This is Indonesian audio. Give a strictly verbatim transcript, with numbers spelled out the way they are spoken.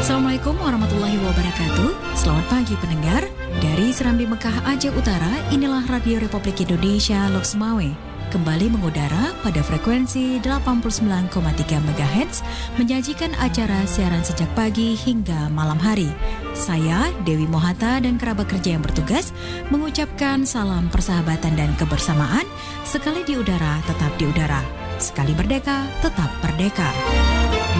Assalamualaikum warahmatullahi wabarakatuh. Selamat pagi pendengar. Dari Serambi Mekah Aceh Utara, inilah Radio Republik Indonesia Loks Mawe. Kembali mengudara pada frekuensi delapan puluh sembilan koma tiga megahertz, menyajikan acara siaran sejak pagi hingga malam hari. Saya, Dewi Mohata dan kerabat kerja yang bertugas, mengucapkan salam persahabatan dan kebersamaan. Sekali di udara, tetap di udara. Sekali merdeka, tetap merdeka.